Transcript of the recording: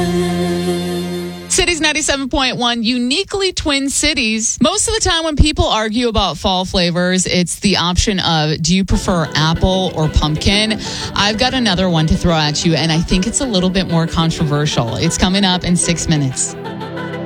Cities 97.1, uniquely Twin Cities. Most of the time when people argue about fall flavors, it's the option of, do you prefer apple or pumpkin? I've got another one to throw at you, and I think it's a little bit more controversial. It's coming up in 6 minutes.